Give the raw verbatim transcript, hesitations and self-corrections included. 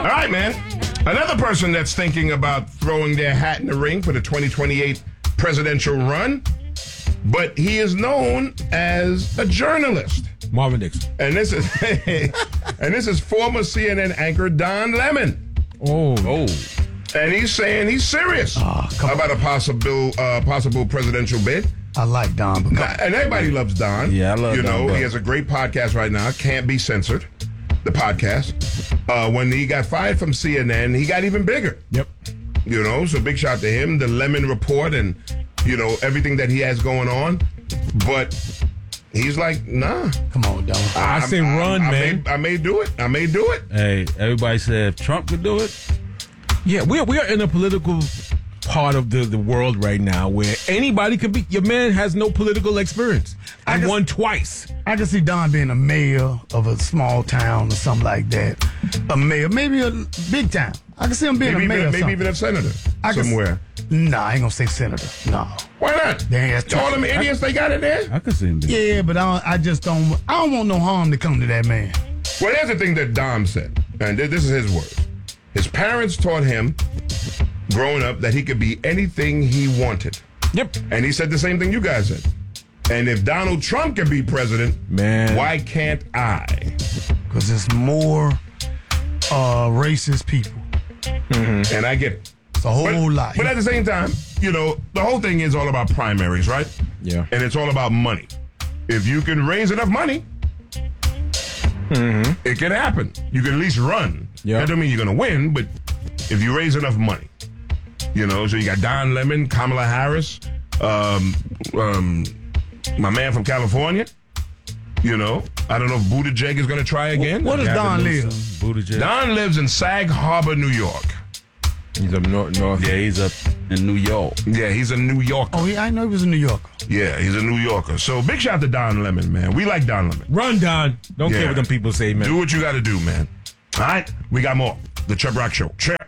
right, man. Another person that's thinking about throwing their hat in the ring for the twenty twenty-eight presidential run, but he is known as a journalist. Marvin Dixon. And this is and this is former C N N anchor Don Lemon. Oh. Oh. And he's saying he's serious oh, about a possible uh, possible presidential bid. I like Don. But now, and everybody loves Don. Yeah, I love you Don. You know, bro. he has a great podcast right now. Can't Be Censored, the podcast. Uh, when he got fired from C N N, he got even bigger. Yep. You know, so big shout to him, the Lemon Report, and, you know, everything that he has going on. But he's like, nah. Come on, Don. I, I say I, run, I, man. I may, I may do it. I may do it. Hey, everybody said if Trump could do it. Yeah, we are, we are in a political part of the, the world right now where anybody could be. Your man has no political experience. I won twice. I can see Don being a mayor of a small town or something like that. A mayor, maybe a big town. I can see him being maybe a mayor. Even, maybe even a senator I somewhere. Can, nah, I ain't gonna say senator. No. Why not? That's all them idiots they got in there. I can see him. Being. Yeah, but I, don't, I just don't. I don't want no harm to come to that man. Well, here's the thing that Dom said, and this is his words. His parents taught him, growing up, that he could be anything he wanted. Yep. And he said the same thing you guys said. And if Donald Trump can be president, man, why can't I? Because it's more uh, racist people. Mm-hmm. And I get it. It's a whole but, lot. But at the same time, you know, the whole thing is all about primaries, right? Yeah. And it's all about money. If you can raise enough money, mm-hmm. it can happen. You can at least run. Yeah. That don't mean you're going to win, but if you raise enough money, you know, so you got Don Lemon, Kamala Harris, um, um, my man from California, you know, I don't know if Buttigieg is going to try again. Where does Don live? Buttigieg. Don lives in Sag Harbor, New York. He's up north, north. Yeah, he's up in New York. Yeah, he's a New Yorker. Oh, yeah, I know he was a New Yorker. Yeah, he's a New Yorker. So big shout to Don Lemon, man. We like Don Lemon. Run, Don. Don't Yeah. care what them people say, man. Do what you got to do, man. All right, we got more. The Chubb Rock Show. Check.